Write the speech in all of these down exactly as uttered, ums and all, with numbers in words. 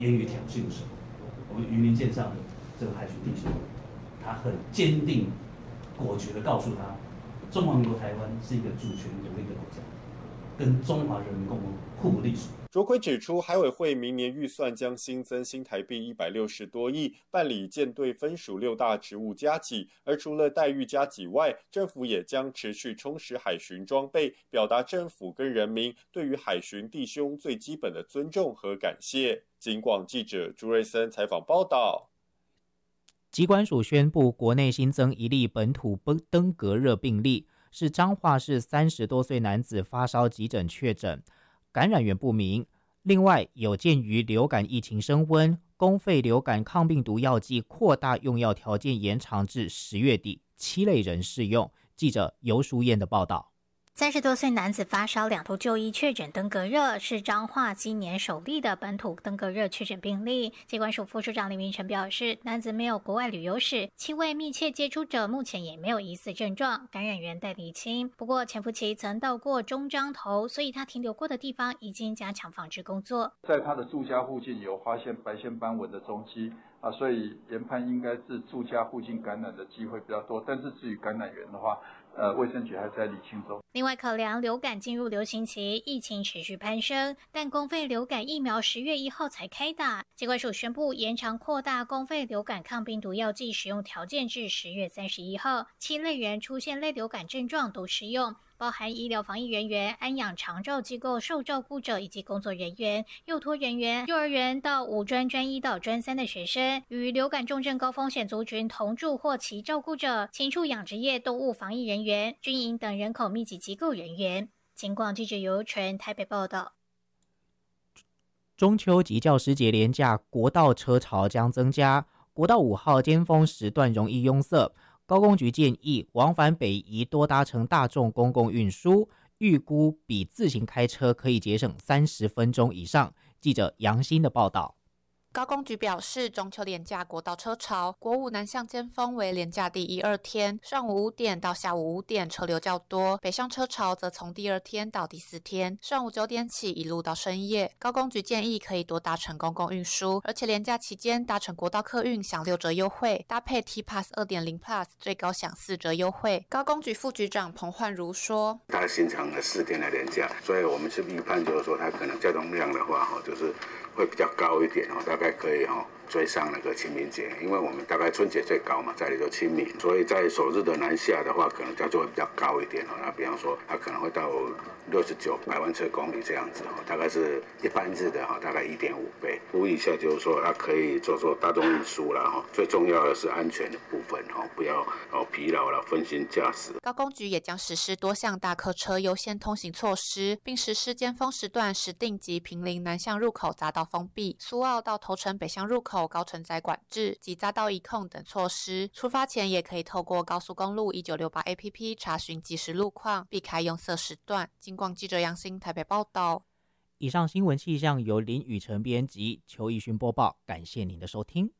言语挑衅的时候，我们渔民舰上的这个海巡弟兄，他很坚定、果决地告诉他，中华民国台湾是一个主权独立的国家，跟中华人民共和国互不隶属。 卓奎指出，海委会明年预算将新增新台币一百六十多亿，办理舰队分属六大职务加给。而除了待遇加给外，政府也将持续充实海巡装备，表达政府跟人民对于海巡弟兄最基本的尊重和感谢。警广记者朱瑞森采访报道。 疾管署宣布，国内新增一例本土登革热病例，是彰化市三十多岁男子发烧急诊确诊。感染源不明。另外，有鉴于流感疫情升温，公费流感抗病毒药剂扩大用药条件延长至十月底，七类人适用。记者游淑燕的报道。 三十多岁男子发烧两度就医确诊登革热，是彰化今年首例的本土登革热确诊病例。疾管署副署长林明成表示，男子没有国外旅游史，七位密切接触者目前也没有疑似症状，感染源待厘清。不过潜伏期曾到过中彰投，所以他停留过的地方已经加强防治工作。 在他的住家附近有发现白线斑纹的踪迹啊，所以研判应该是住家附近感染的机会比较多。但是至于感染源的话，呃，卫生局还在厘清中。 另外，考量流感进入流行期，疫情持续攀升，但公费流感疫苗十月一号才开打，疾管署宣布延长扩大公费流感抗病毒药剂使用条件至十月三十一号，七类人出现类流感症状都适用。包含医疗防疫人员、安养长照机构受照顾者以及工作人员、幼托人员、幼儿园到五专、专一到专三的学生，与流感重症高风险族群同住或其照顾者、禽畜养殖业动物防疫人员、军营等人口密集机构人员。警广记者游纯台北报道。 中秋及教师节连假，国道车潮将增加，国道五号尖峰时段容易拥塞。高公局建议往返北宜多搭乘大众公共运输，预估比自行开车可以节省三十分钟以上。记者杨欣的报道。 高公局表示，中秋连假国道车潮，国五南向尖峰为连假第一二天，上午五点到下午五点车流较多；北向车潮则从第二天到第四天，上午九点起一路到深夜。高公局建议可以多搭乘公共运输，而且连假期间搭乘国道客运享六折优惠，搭配 T Pass 二点零 Plus 最高享四折优惠。高公局副局长彭焕如说：“ 他新长了四天的连假，所以我们是预判就是说，他可能交通量的话，哈，就是会比较高一点哦，大概可以哈追上那个清明节，因为我们大概春节最高嘛，在里头清明，所以在首日的南下的话，可能它就会比较高一点哦。那比方说，它可能会到六十九百万车公里这样子哦，大概是一般日的哈，大概一点五倍。呼吁一下，就是说它可以做做大众运输啦哈，最重要的是安全的部分哈，不要哦疲劳了，分心驾驶。 高公局也将实施多项大客车优先通行措施，并实施尖峰时段时定及坪林南向入口匝道封闭，苏澳到头城北向入口高承载管制及匝道移控等措施。出发前也可以透过高速公路一九六八 A P P 查询即时路况，避开拥塞时段。警广记者杨欣台北报道。 以上新闻气象由林宇晨编辑，邱义勋播报，感谢您的收听。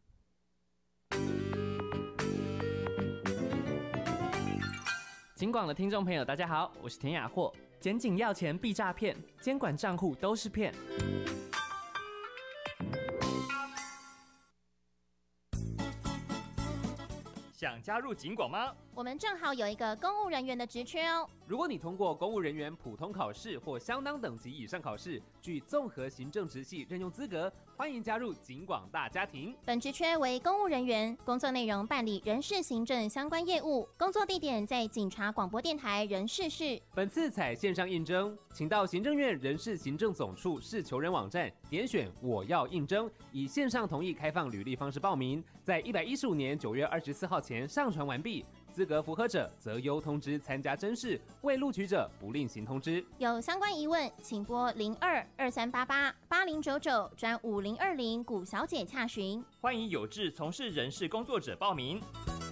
警广的听众朋友，大家好，我是田雅霍。检警要钱必诈骗，监管账户都是骗。 想加入警广吗？ 我们正好有一个公务人员的职缺哦。 如果你通过公务人员普通考试或相当等级以上考试，具综合行政职系任用资格，欢迎加入警广大家庭。 本职缺为公务人员，工作内容办理人事行政相关业务，工作地点在警察广播电台人事室。 本次采线上应征，请到行政院人事行政总处事求人网站点选我要应征，以线上同意开放履历方式报名，在一百一十五年九月二十四号前上传完毕。资格符合者则优通知参加甄试，未录取者不另行通知。 有相关疑问，请拨零二二三八八八零九九转五零二零古小姐洽询。 欢迎有志从事人事工作者报名。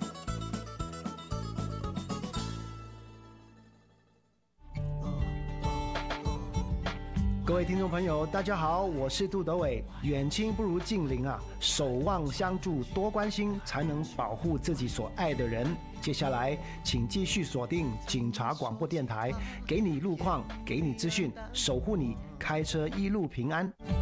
各位听众朋友，大家好，我是杜德伟。远亲不如近邻啊，守望相助，多关心，才能保护自己所爱的人。接下来，请继续锁定警察广播电台，给你路况，给你资讯，守护你开车一路平安。